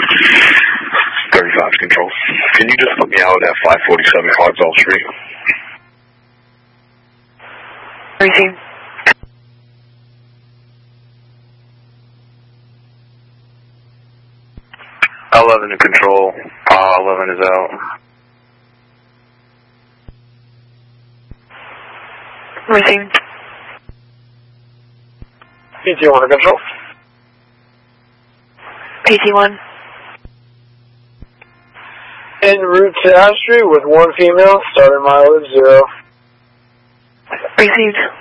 35 control. Can you just put me out at 547 Cogswell Street? Received. .11 to control. 11 is out. Received. PT1 to control. PT1. En route to Astro with one female, starting mileage 0. Received.